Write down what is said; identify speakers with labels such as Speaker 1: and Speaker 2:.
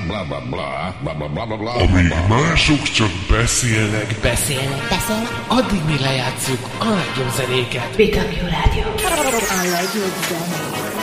Speaker 1: Amíg mások csak beszélnek,
Speaker 2: addig mi lejátszuk a legjobb zenéket.
Speaker 3: BW Rádió. A legjobb zene.